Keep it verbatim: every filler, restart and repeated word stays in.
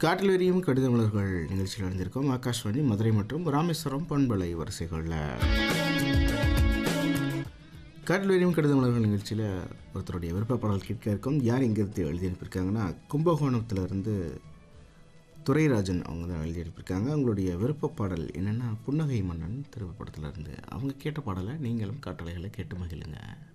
காற்றில் எரியும் கடித மலர்கள் நிகழ்ச்சியில் அடைந்திருக்கோம். ஆகாஷ்வாணி மதுரை மற்றும் ராமேஸ்வரம் பண்பலை வரிசைகளில் காற்றில் எரியும் கடித மலர்கள் நிகழ்ச்சியில் ஒருத்தருடைய விருப்ப பாடல் கேட்க இருக்கும். யார் எங்கிருந்து எழுதி அனுப்பியிருக்காங்கன்னா, கும்பகோணத்திலிருந்து துரைராஜன் அவங்க தான் எழுதி அனுப்பியிருக்காங்க. அவங்களுடைய விருப்ப பாடல் என்னென்னா, புன்னகை மன்னன் திரைப்படத்திலிருந்து. அவங்க கேட்ட பாடலை நீங்களும் காற்றலைகளை கேட்டு மகிழுங்க.